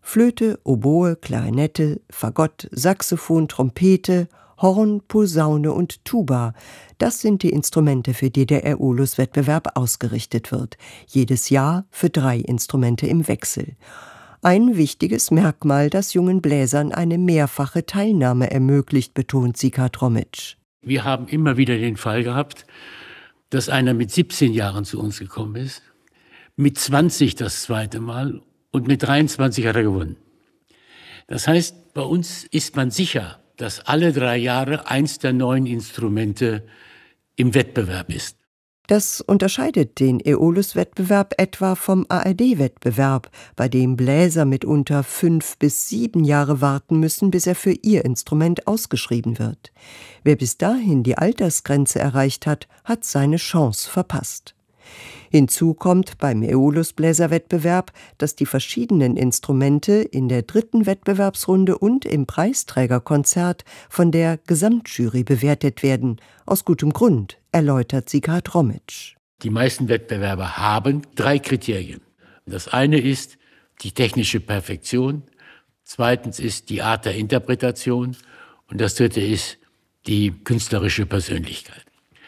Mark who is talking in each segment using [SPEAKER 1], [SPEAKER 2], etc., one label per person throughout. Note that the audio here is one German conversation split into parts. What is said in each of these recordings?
[SPEAKER 1] Flöte, Oboe, Klarinette, Fagott, Saxophon, Trompete, Horn, Posaune und Tuba. Das sind die Instrumente, für die der Aeolus-Wettbewerb ausgerichtet wird. Jedes Jahr für 3 Instrumente im Wechsel. Ein wichtiges Merkmal, das jungen Bläsern eine mehrfache Teilnahme ermöglicht, betont Sika Tromitsch.
[SPEAKER 2] Wir haben immer wieder den Fall gehabt, dass einer mit 17 Jahren zu uns gekommen ist, mit 20 das zweite Mal und mit 23 hat er gewonnen. Das heißt, bei uns ist man sicher, dass alle 3 Jahre eins der neuen Instrumente im Wettbewerb ist.
[SPEAKER 1] Das unterscheidet den Aeolus-Wettbewerb etwa vom ARD-Wettbewerb, bei dem Bläser mitunter 5 bis 7 Jahre warten müssen, bis er für ihr Instrument ausgeschrieben wird. Wer bis dahin die Altersgrenze erreicht hat, hat seine Chance verpasst. Hinzu kommt beim Aeolus-Bläserwettbewerb, dass die verschiedenen Instrumente in der 3. Wettbewerbsrunde und im Preisträgerkonzert von der Gesamtjury bewertet werden. Aus gutem Grund, erläutert Sika Tromitsch.
[SPEAKER 2] Die meisten Wettbewerber haben 3 Kriterien. Das eine ist die technische Perfektion, zweitens ist die Art der Interpretation und das dritte ist die künstlerische Persönlichkeit.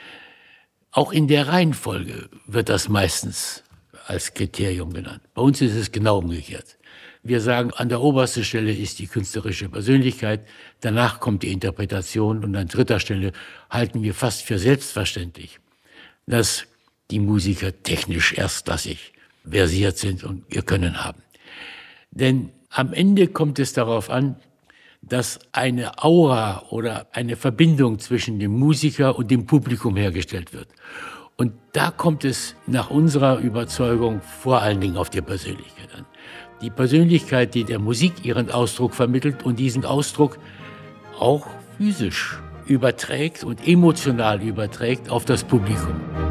[SPEAKER 2] Auch in der Reihenfolge wird das meistens als Kriterium genannt. Bei uns ist es genau umgekehrt. Wir sagen, an der obersten Stelle ist die künstlerische Persönlichkeit, danach kommt die Interpretation und an 3. Stelle halten wir fast für selbstverständlich, dass die Musiker technisch erstklassig versiert sind und ihr Können haben. Denn am Ende kommt es darauf an, dass eine Aura oder eine Verbindung zwischen dem Musiker und dem Publikum hergestellt wird. Und da kommt es nach unserer Überzeugung vor allen Dingen auf die Persönlichkeit an. Die Persönlichkeit, die der Musik ihren Ausdruck vermittelt und diesen Ausdruck auch physisch überträgt und emotional überträgt auf das Publikum.